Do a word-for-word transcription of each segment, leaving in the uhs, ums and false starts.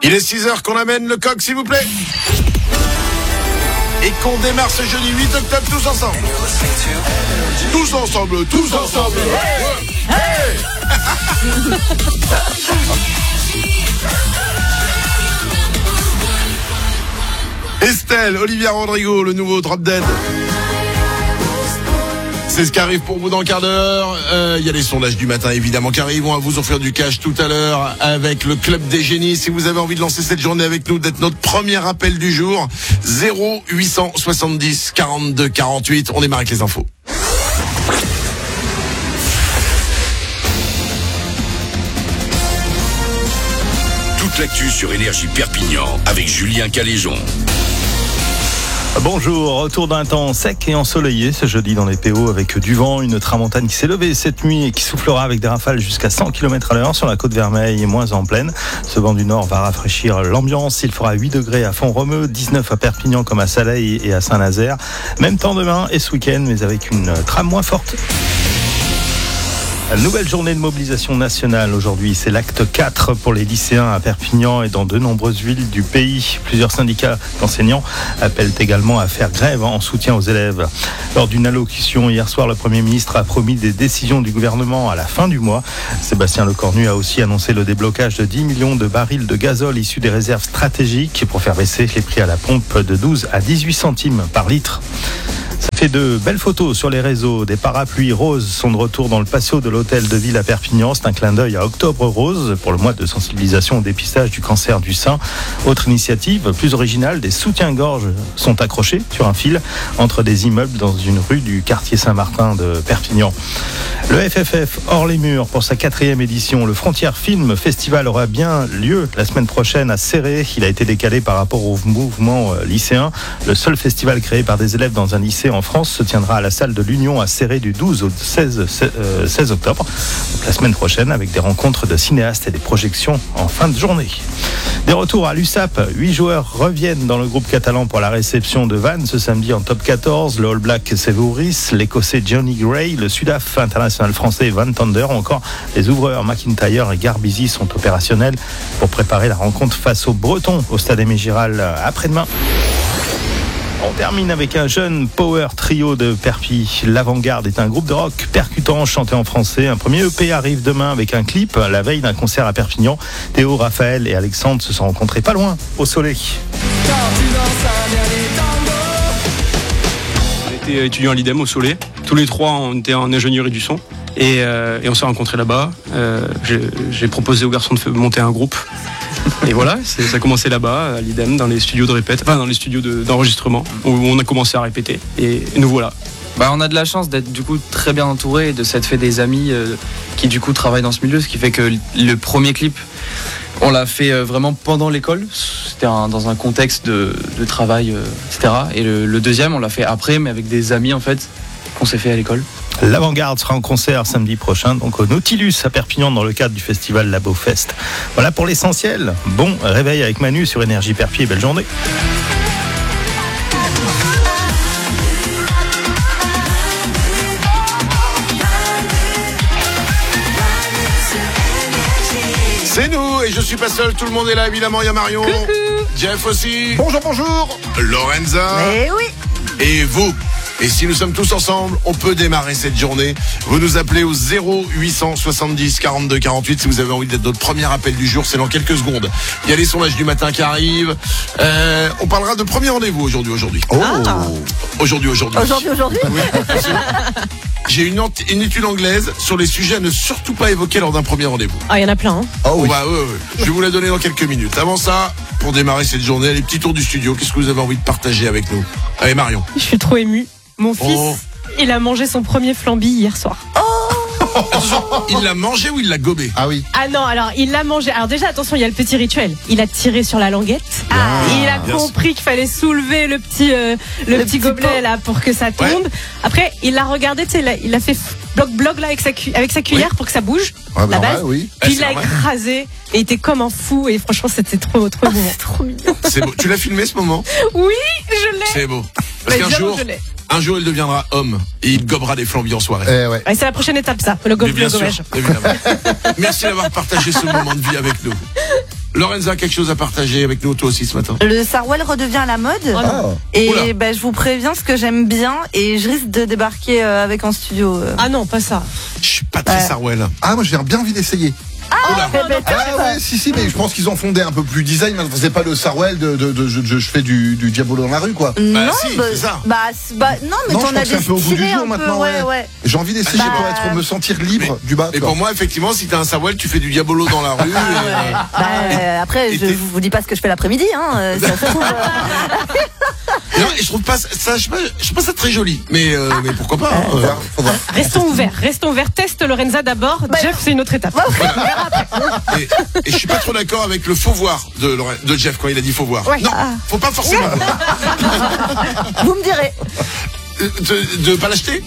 Il est six heures qu'on amène le coq, s'il vous plaît. Et qu'on démarre ce jeudi huit octobre tous ensemble. Tous ensemble, tous ensemble. Hey, hey. Estelle, Olivia Rodrigo, le nouveau Drop Dead. C'est ce qui arrive pour vous dans le quart d'heure. Il euh, y a les sondages du matin évidemment qui arrivent. On va vous offrir du cash tout à l'heure avec le Club des Génies. Si vous avez envie de lancer cette journée avec nous, d'être notre premier appel du jour, zéro huit cent soixante-dix quarante-deux quarante-huit. On démarre avec les infos. Toute l'actu sur Énergie Perpignan avec Julien Caléjon. Bonjour, retour d'un temps sec et ensoleillé ce jeudi dans les P O avec du vent, une tramontane qui s'est levée cette nuit et qui soufflera avec des rafales jusqu'à cent kilomètres à l'heure sur la côte Vermeille et moins en plaine. Ce vent du nord va rafraîchir l'ambiance, il fera huit degrés à Font-Romeu, dix-neuf à Perpignan comme à Saleil et à Saint-Nazaire. Même temps demain et ce week-end mais avec une trame moins forte. Nouvelle journée de mobilisation nationale aujourd'hui, c'est l'acte quatre pour les lycéens à Perpignan et dans de nombreuses villes du pays. Plusieurs syndicats d'enseignants appellent également à faire grève en soutien aux élèves. Lors d'une allocution hier soir, le Premier ministre a promis des décisions du gouvernement à la fin du mois. Sébastien Lecornu a aussi annoncé le déblocage de dix millions de barils de gazole issus des réserves stratégiques pour faire baisser les prix à la pompe de douze à dix-huit centimes par litre. Ça fait de belles photos sur les réseaux. Des parapluies roses sont de retour dans le patio de l'hôtel de ville à Perpignan. C'est un clin d'œil à Octobre Rose pour le mois de sensibilisation au dépistage du cancer du sein. Autre initiative plus originale, des soutiens-gorge sont accrochés sur un fil entre des immeubles dans une rue du quartier Saint-Martin de Perpignan. Le F F F hors les murs pour sa quatrième édition. Le Frontières Film Festival aura bien lieu la semaine prochaine à Céré. Il a été décalé par rapport au mouvement lycéen. Le seul festival créé par des élèves dans un lycée en France se tiendra à la salle de l'Union à Céré du douze au seize, seize octobre. Donc la semaine prochaine avec des rencontres de cinéastes et des projections en fin de journée. Des retours à l'U S A P. Huit joueurs reviennent dans le groupe catalan pour la réception de Vannes ce samedi en top quatorze. Le All Black Severis, l'Écossais Johnny Gray, le Sudaf international français Van Thunder, ou encore les ouvreurs McIntyre et Garbizi sont opérationnels pour préparer la rencontre face aux Bretons au Stade Aimé Giral après-demain. On termine avec un jeune power trio de Perpi. L'Avant-Garde est un groupe de rock percutant chanté en français. Un premier E P arrive demain avec un clip. La veille d'un concert à Perpignan, Théo, Raphaël et Alexandre se sont rencontrés pas loin, au Soleil. On était étudiants à l'I D E M au Soleil. Tous les trois, on était en ingénierie du son. Et, euh, et on s'est rencontrés là-bas. Euh, j'ai, j'ai proposé aux garçons de monter un groupe. Et voilà, c'est, ça a commencé là-bas, à l'I D E M, dans les studios de répète, enfin dans les studios de, d'enregistrement, où on a commencé à répéter. Et, et nous voilà. Bah, on a de la chance d'être du coup très bien entouré et de s'être fait des amis euh, qui du coup travaillent dans ce milieu, ce qui fait que le premier clip, on l'a fait euh, vraiment pendant l'école. C'était un, dans un contexte de, de travail, euh, et cetera. Et le, le deuxième, on l'a fait après, mais avec des amis en fait, qu'on s'est fait à l'école. L'Avant-Garde sera en concert samedi prochain, donc au Nautilus à Perpignan dans le cadre du festival Labo Fest. Voilà pour l'essentiel. Bon réveil avec Manu sur Énergie Perpi et belle journée. C'est nous et je suis pas seul, tout le monde est là évidemment, il y a Marion. Coucou. Jeff aussi. Bonjour, bonjour. Lorenza. Eh oui. Et vous. Et si nous sommes tous ensemble, on peut démarrer cette journée. Vous nous appelez au zéro huit cent soixante-dix quarante-deux quarante-huit si vous avez envie d'être notre premier appel du jour. C'est dans quelques secondes. Il y a les sondages du matin qui arrivent. Euh, on parlera de premier rendez-vous aujourd'hui. Aujourd'hui. Oh. Ah. Aujourd'hui, aujourd'hui. Aujourd'hui, aujourd'hui. Oui, j'ai une, une étude anglaise sur les sujets à ne surtout pas évoquer lors d'un premier rendez-vous. Ah, il y en a plein. Hein. Oh oui. Bah, ouais, ouais. Je vais vous la donner dans quelques minutes. Avant ça, pour démarrer cette journée, les petits tours du studio. Qu'est-ce que vous avez envie de partager avec nous? Allez, Marion. Je suis trop émue. Mon fils, oh. il a mangé son premier flambi hier soir. Attention, il l'a mangé ou il l'a gobé? Ah oui. Ah non, alors il l'a mangé. Alors déjà, attention, il y a le petit rituel. Il a tiré sur la languette. Ah, il a compris qu'il fallait soulever le petit, euh, le, le petit, petit gobelet pot. Là pour que ça tombe. Ouais. Après, il l'a regardé, tu sais, il a, il a fait bloc-bloc là avec sa, cu- avec sa cuillère oui. pour que ça bouge. Ouais, la base. Ouais, oui. Puis il l'a écrasé et il était comme un fou. Et franchement, c'était trop, trop beau. C'est trop mignon. C'est beau. Tu l'as filmé ce moment? Oui, je l'ai. C'est beau. Parce bah, qu'un jour, un jour, il deviendra homme et il gobera des flambis en soirée. Eh ouais. Ouais, c'est la prochaine étape, ça, le, go- le gobage. Merci d'avoir partagé ce moment de vie avec nous. Lorenza, quelque chose à partager avec nous, toi aussi, ce matin? Le Sarwell redevient à la mode. Oh non. Et ben, je vous préviens ce que j'aime bien et je risque de débarquer euh, avec en studio. euh. Ah non, pas ça. Je suis pas très Ouais. Sarwell. Ah, moi j'ai bien envie d'essayer. Oula. Eh ben, Ah ouais, si, si, mais je pense qu'ils ont fondé un peu plus design. Ils faisaient pas le Sarwell de, de, de, je, je- je fais du, du Diabolo dans la rue, quoi. non, si, bah, c'est ça. bah, c'est- bah, non, mais Non, je t'en crois as que c'est un peu au bout du distillé jour un peu, maintenant, ouais, ouais. ouais. J'ai envie d'essayer Bah, pour être, me sentir libre du bas. Et quoi. pour moi, effectivement, si t'as un Sarwell, tu fais du Diabolo dans la rue. et, euh, Bah, euh, après, Et je t'es- vous dis pas ce que je fais l'après-midi, hein. euh, Ça se trouve. euh, Non, et je trouve pas ça, je sais pas, je trouve pas ça très joli. Mais, euh, mais pourquoi pas, hein, Faut euh. voir, faut voir. Restons ouverts, restons ouverts. Teste Lorenza d'abord. Bah, Jeff, c'est une autre étape. Et, et je suis pas trop d'accord avec le faux voir de, Loren- de Jeff quand il a dit faux voir. Ouais. Non, faut pas forcément voir. Vous me direz. Euh, De, de pas l'acheter.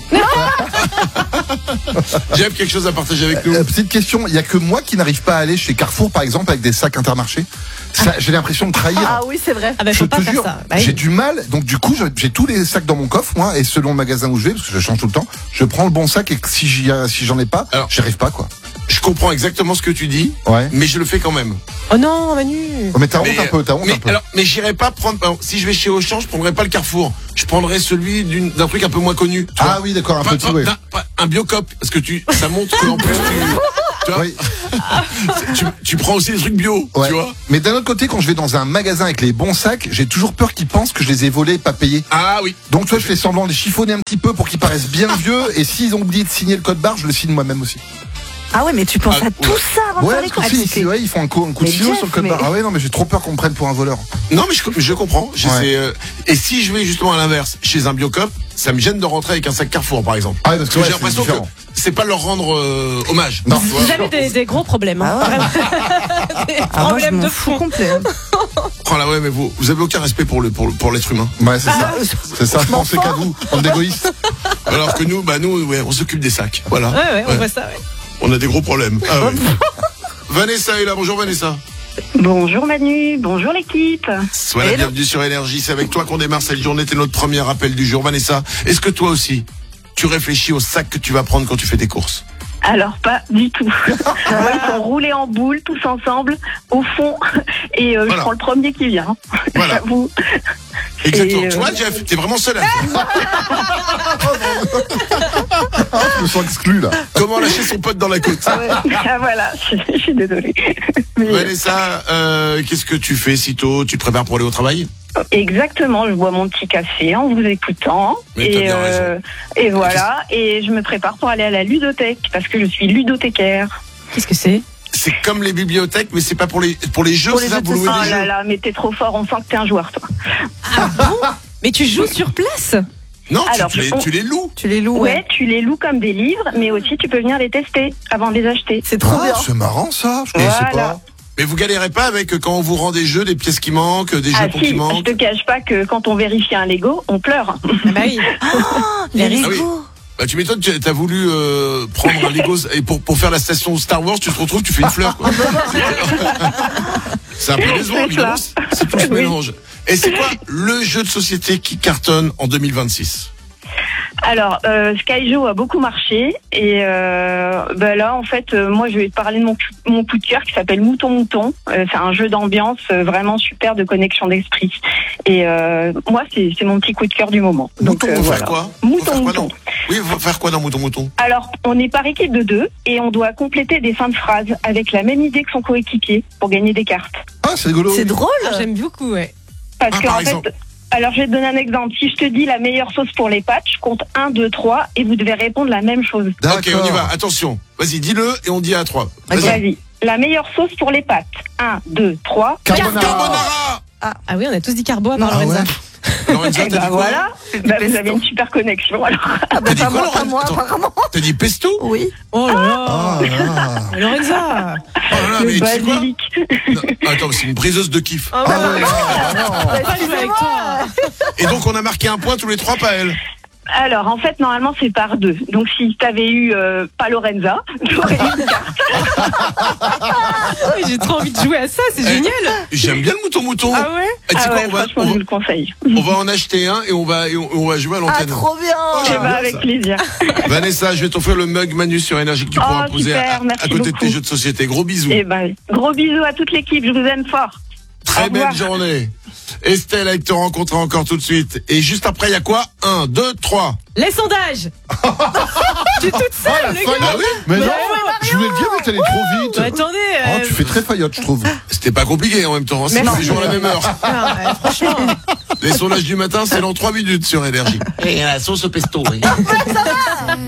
Jeff, quelque chose à partager avec nous? Euh, petite question, il y a que moi qui n'arrive pas à aller chez Carrefour, par exemple, avec des sacs Intermarché. Ça, j'ai l'impression de trahir. Ah oui, c'est vrai. Ah bah Je faut te pas faire jure, ça. Bah oui. j'ai du mal. Donc du coup, je- j'ai tous les sacs dans mon coffre, moi, et selon le magasin où je vais, parce que je change tout le temps, je prends le bon sac et que si j'y, si j'en ai pas, Alors- j'y arrive pas, quoi. Je comprends exactement ce que tu dis, Ouais. mais je le fais quand même. Oh non, Manu. Oh, mais t'as honte Mais, un peu, t'as honte mais, un peu. alors, mais j'irai pas prendre. alors, si je vais chez Auchan, je prendrai pas le Carrefour. Je prendrai celui d'une- d'un truc un peu moins connu. tu Ah vois. oui, d'accord, un Pas- petit, pas- ouais. d'un- pas- un Biocop, parce que tu, ça montre que en plus tu, tu vois, Oui. tu, tu prends aussi des trucs bio, Ouais. tu vois. Mais d'un autre côté, quand je vais dans un magasin avec les bons sacs, j'ai toujours peur qu'ils pensent que je les ai volés et pas payés. Ah oui. Donc tu vois, je fais semblant de les chiffonner un petit peu pour qu'ils paraissent bien vieux, et s'ils ont oublié de signer le code barre, je le signe moi-même aussi. Ah ouais, mais tu penses Ah, à tout ouais. ça avant de Ouais, faire les parce courses. que si, si, ouais, ils font un coup, un coup de Mais stylo Jeff, sur le code mais- barre. Ah ouais, non, mais j'ai trop peur qu'on me prenne pour un voleur. Non, mais je, je comprends. Je Ouais. sais, euh, et si je vais justement à l'inverse, chez un Biocop, ça me gêne de rentrer avec un sac Carrefour, par exemple. Ah ouais, parce que ouais, j'ai c'est l'impression que différent. c'est pas leur rendre euh, hommage. Non. Tu vois. Vous avez des, des gros problèmes. Hein. Ah ouais. Vraiment. Des Ah, moi, je problèmes m'en de fous fond. complet. Oh là ouais, mais vous, vous avez aucun respect pour le pour, le- pour l'être humain. Ouais, c'est ça. Ah, C'est ça, je pensais qu'à vous, bande d'égoïstes. Alors que nous, bah nous, ouais, on s'occupe des sacs. Voilà. Ouais, ouais, on Ouais. voit ça, ouais. On a des gros problèmes. Ah oui. Vanessa est là. Bonjour Vanessa. Bonjour Manu, bonjour l'équipe. Sois la bienvenue sur Énergie. C'est avec toi qu'on démarre cette journée. T'es notre premier appel du jour. Vanessa, est-ce que toi aussi, tu réfléchis au sac que tu vas prendre quand tu fais tes courses? Alors pas du tout. Moi, ils sont roulés en boule tous ensemble au fond et euh, Voilà. je prends le premier qui vient. Voilà. J'avoue. Exactement. Et, euh, Tu vois, Jeff, t'es vraiment seul à le faire. Je me sens exclu, là. Comment lâcher son pote dans la côte? Ah voilà, je, je suis désolée. Mais, euh, Vanessa, euh, qu'est-ce que tu fais sitôt? Tu te prépares pour aller au travail? exactement, je bois mon petit café en vous écoutant Mais t'as et, bien euh, et voilà et je me prépare pour aller à la ludothèque parce que je suis ludothécaire. Qu'est-ce que c'est? C'est comme les bibliothèques, mais c'est pas pour les pour les jeux, Pour c'est les ça, jeux pour de louer Oh des là jeux. là, mais t'es trop fort, on sent que t'es un joueur toi. Ah bon? Mais tu joues sur place? Non, tu- Alors, tu, les, on- tu les loues. Tu les loues, Ouais, ouais. tu les loues comme des livres, mais aussi tu peux venir les tester avant de les acheter. C'est trop Ah, bien. c'est marrant, ça. Je connaissais Voilà. pas. Mais vous galérez pas avec euh, quand on vous rend des jeux, des pièces qui manquent, des Ah jeux pour si, qui je manquent? te cache pas que quand on vérifie un Lego, on pleure. Ah bah oui. Les Les Ah oui. Lego. Bah tu m'étonnes, tu as voulu euh, prendre un Lego et pour pour faire la station Star Wars, tu te retrouves, tu fais une fleur. quoi. C'est un peu décevant, C'est évidemment. ça. C'est tout ce Oui. mélange. Et c'est quoi le jeu de société qui cartonne en deux mille vingt-six? Alors, euh, Skyjo a beaucoup marché et euh, bah là, en fait, euh, moi, je vais te parler de mon, cu- mon coup de cœur qui s'appelle Mouton Mouton. Euh, c'est un jeu d'ambiance euh, vraiment super de connexion d'esprit. Et euh, moi, c'est c'est mon petit coup de cœur du moment. Donc, Mouton, euh, on va voilà. faire quoi? Mouton, On va faire quoi mouton. dans- Oui, on va faire quoi dans Mouton Mouton? Alors, on est par équipe de deux et on doit compléter des fins de phrases avec la même idée que son coéquipier pour gagner des cartes. Ah, c'est rigolo. C'est drôle. Ah, j'aime beaucoup, ouais. Parce Ah, que par en exemple. fait, alors je vais te donner un exemple. Si je te dis la meilleure sauce pour les pâtes, je compte un, deux, trois et vous devez répondre la même chose. D'accord. Ok, on y va. Attention. Vas-y, dis-le et on dit à trois. Vas-y. Vas-y. La meilleure sauce pour les pâtes. un, deux, trois. Carbonara. Carbonara. Ah oui, on a tous dit carbo à part Ah Lorenza. ouais. Lorenza, Et t'as bah dit quoi? voilà. Bah, vous avez une super connexion alors. Ah bah T'as dit pas quoi, moi, pas Laurent moi, Attends. apparemment. T'as dit pesto? Oui. Oh là là. Ah, là. Lorenza. Oh là là, mais Le tu sais quoi? basilic. Non, attends, c'est une briseuse de kiff. Oh, Ah bah, ouais, non, bah non. on va pas jouer avec toi. Et donc on a marqué un point tous les trois, pas elle. Alors, en fait, normalement, c'est par deux. Donc, si t'avais eu euh, pas Lorenza, t'aurais eu une carte. Oui, j'ai trop envie de jouer à ça, c'est Eh, génial. J'aime bien le mouton mouton. Ah ouais Eh, tu sais Ah quoi, ouais, on va, franchement, on, je va, vous le conseille. on va en acheter un et on va, et on, on va jouer à Ah, l'antenne. trop bien. Eh ben, avec plaisir. Vanessa, je vais t'offrir le mug Manu sur Énergie que tu Oh, pourras poser à, super, merci à côté de beaucoup. tes jeux de société. Gros bisous. Eh ben, gros bisous à toute l'équipe, je vous aime fort. Très au belle revoir. journée. Estelle, avec te rencontrer encore tout de suite. Et juste après, il y a quoi? Un, deux, trois. Les sondages. Je suis toute seule, Oh, la les faillotte. gars. Bah oui. Mais Bah non, ouais, je voulais le dire, mais t'allais trop vite. Bah, attendez. Oh, euh, tu fais très faillotte, je trouve. C'était pas compliqué en même temps. hein. C'est Merci. tous les jours à la même heure. non, ouais, franchement. Les sondages du matin, c'est dans trois minutes sur Énergie. Et la sauce au pesto, oui.